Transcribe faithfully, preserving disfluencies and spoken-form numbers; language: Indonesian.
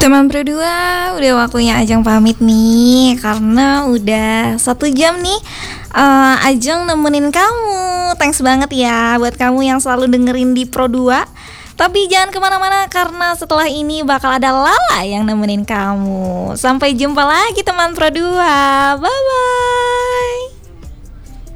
Teman berdua, udah waktunya Ajeng pamit nih. Karena udah satu jam nih uh, Ajeng nemenin kamu. Thanks banget ya buat kamu yang selalu dengerin di Pro dua. Tapi jangan kemana-mana karena setelah ini bakal ada Lala yang nemenin kamu. Sampai jumpa lagi teman Pro dua. Bye-bye.